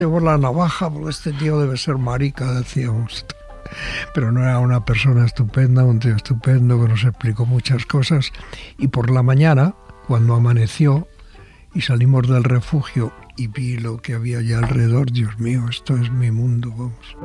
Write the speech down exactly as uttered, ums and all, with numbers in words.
Llevó la navaja, porque este tío debe ser marica, decíamos. Pero no era una persona estupenda, un tío estupendo que nos explicó muchas cosas. Y por la mañana, cuando amaneció y salimos del refugio y vi lo que había allá alrededor, Dios mío, esto es mi mundo, vamos.